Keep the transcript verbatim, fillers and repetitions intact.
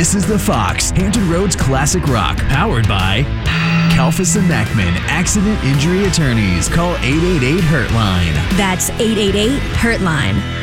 This is The Fox, Hampton Roads Classic Rock, powered by Kalfas and Mackman, Accident Injury Attorneys. Call eight eight eight, Hurt Line. That's eight eight eight, Hurt Line.